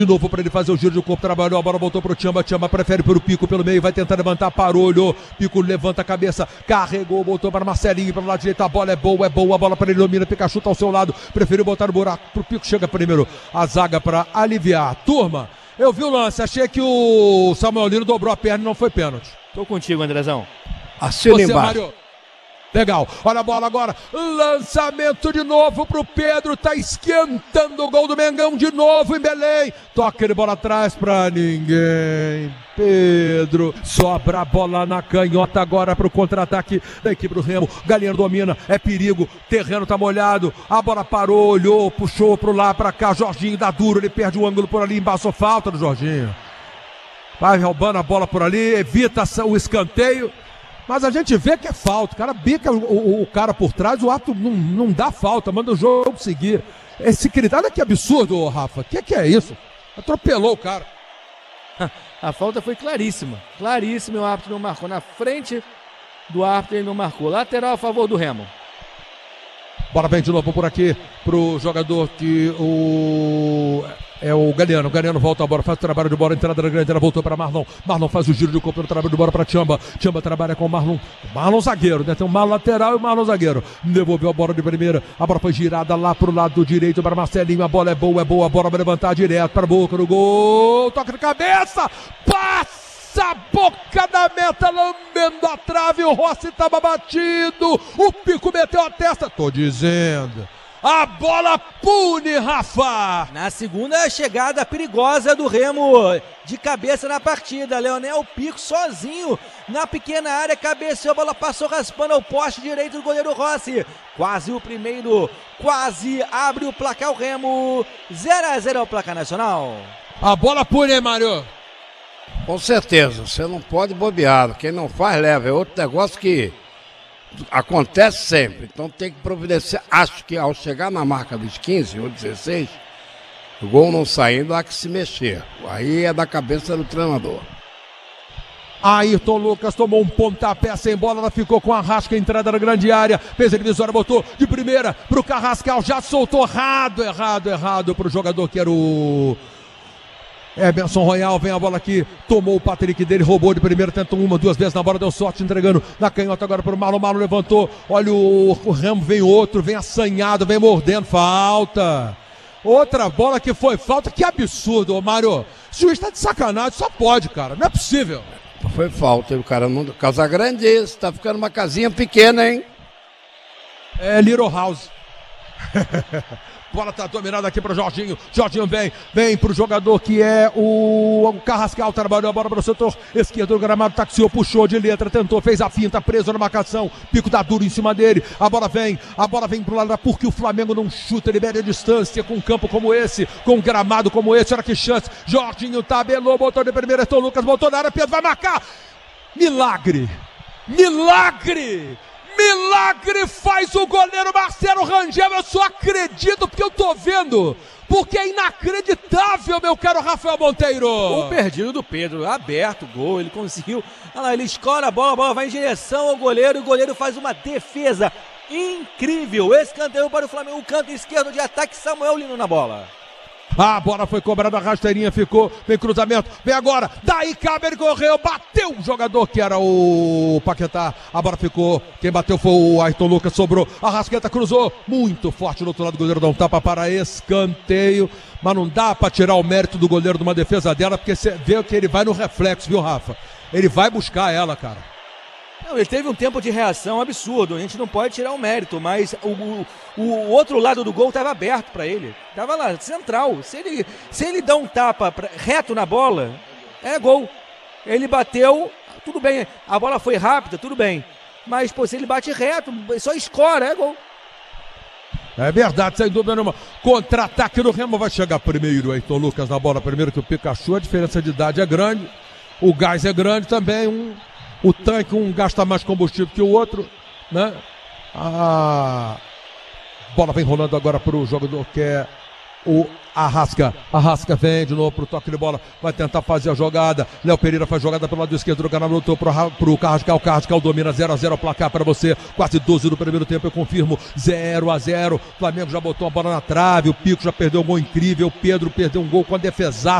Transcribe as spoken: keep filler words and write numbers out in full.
De novo para ele fazer o giro de corpo, trabalhou, a bola voltou pro Tchamba, Tchamba prefere pro Pico pelo meio, vai tentar levantar, parou, olhou, Pico levanta a cabeça, carregou, botou para Marcelinho, pelo lado direito, a bola é boa, é boa, a bola para ele, domina, Pikachu tá ao seu lado, preferiu botar no buraco pro Pico, chega primeiro a zaga para aliviar. Turma, eu vi o lance, achei que o Samuel Lino dobrou a perna e não foi pênalti. Tô contigo, Andrezão. Assina Você, embaixo. Mário. Legal, olha a bola agora, lançamento de novo pro Pedro, tá esquentando o gol do Mengão de novo em Belém, toca ele, bola atrás pra ninguém, Pedro, sobra a bola na canhota agora pro contra-ataque da equipe do Remo, Galinha domina, é perigo, terreno tá molhado, a bola parou, olhou, puxou pro lá, pra cá, Jorginho dá duro, ele perde o ângulo por ali, embaixou, falta do Jorginho, vai roubando a bola por ali, evita o escanteio. Mas a gente vê que é falta, o cara bica o, o, o cara por trás, o árbitro não, não dá falta, manda o jogo seguir. Esse critério aqui é absurdo, Rafa, o que, que é isso? Atropelou o cara. A falta foi claríssima, claríssima, o árbitro não marcou. Na frente do árbitro ele não marcou. Lateral a favor do Remo. Bora bem de novo por aqui pro jogador que o... é o Galeano, o Galeano volta a bola, faz o trabalho de bola, entrada da grande, ela voltou para Marlon, Marlon faz o giro de corpo, o trabalho de bola para Tchamba, Tchamba trabalha com o Marlon, Marlon zagueiro, né, tem um Marlon lateral e o Marlon zagueiro, devolveu a bola de primeira, a bola foi girada lá pro lado direito para Marcelinho, a bola é boa, é boa, a bola vai levantar direto para a boca do gol, toca de cabeça, passa! A boca da meta, lambendo a trave, o Rossi estava batido, o Pico meteu a testa, tô dizendo, a bola pune, Rafa! Na segunda chegada perigosa do Remo, de cabeça na partida, Leonel Pico sozinho na pequena área, cabeceou, a bola passou raspando ao poste direito do goleiro Rossi, quase o primeiro, quase abre o placar o Remo, zero a zero ao placar nacional. A bola pune, hein, Mário? Com certeza, você não pode bobear, quem não faz leva, é outro negócio que acontece sempre, então tem que providenciar. Acho que ao chegar na marca dos quinze ou dezesseis, o gol não saindo, há que se mexer, aí é da cabeça do treinador. Ayrton Lucas tomou um pontapé sem bola, ela ficou com a Rasca, entrada na grande área, fez a divisória, botou de primeira pro Carrascal, já soltou errado, errado, errado pro jogador que era o... Emerson Royal, vem a bola aqui, tomou o Patrick dele, roubou de primeiro, tentou uma, duas vezes na bola, deu sorte, entregando na canhota agora pro Marlon, Marlon levantou, olha o, o Remo, vem outro, vem assanhado, vem mordendo, falta, outra bola que foi falta, que absurdo, ô Mário, o juiz tá de sacanagem, só pode, cara, não é possível. Foi falta, o cara não... Casa grande esse, tá ficando uma casinha pequena, hein? É Little House. Bola tá dominada aqui pro Jorginho. Jorginho vem, vem pro jogador que é o, o Carrascal. Trabalhou a bola pro setor esquerdo do gramado. Taxiou, puxou de letra, tentou, fez a finta, preso na marcação. Pico dá duro em cima dele. A bola vem, a bola vem pro lado da porque o Flamengo não chuta, ele mede a distância com um campo como esse, com um gramado como esse. Olha que chance. Jorginho tabelou, botou de primeira. Então Lucas botou na área. Pedro vai marcar. Milagre! Milagre! Milagre faz o goleiro Marcelo Rangel, eu só acredito porque eu tô vendo, porque é inacreditável, meu caro Rafael Monteiro. O perdido do Pedro, aberto, gol, ele conseguiu, olha lá, ele escora a bola, a bola vai em direção ao goleiro, e o goleiro faz uma defesa incrível, escanteio para o Flamengo, o canto esquerdo de ataque, Samuel Lino na bola. A bola foi cobrada, a rasteirinha ficou, vem cruzamento, vem agora, daí Caber correu, bateu o jogador que era o Paquetá, a bola ficou, quem bateu foi o Ayrton Lucas, sobrou, a Rasqueta cruzou, muito forte no outro lado, o goleiro dá um tapa para escanteio, mas não dá para tirar o mérito do goleiro de uma defesa dela, porque você vê que ele vai no reflexo, viu, Rafa? Ele vai buscar ela, cara. Não, ele teve um tempo de reação absurdo, a gente não pode tirar o mérito, mas o, o, o outro lado do gol estava aberto para ele, estava lá, central, se ele, se ele dá um tapa pra, reto na bola, é gol, ele bateu, tudo bem, a bola foi rápida, tudo bem, mas pô, se ele bate reto, só escora, é gol. É verdade, sem dúvida nenhuma, contra-ataque do Remo, vai chegar primeiro, Ayrton Lucas na bola, primeiro que o Pikachu, a diferença de idade é grande, o gás é grande também, um... O tanque, um gasta mais combustível que o outro, né? A bola vem rolando agora para o jogador que é o Arrasca, Arrasca vem de novo pro toque de bola, vai tentar fazer a jogada, Léo Pereira faz jogada pelo lado esquerdo do canal, voltou pro, pro Carrascal, Carrascal domina zero a zero, placar para você, quase doze do primeiro tempo, eu confirmo, zero a zero, Flamengo já botou a bola na trave, o Pico já perdeu um gol incrível, o Pedro perdeu um gol com a defesaça.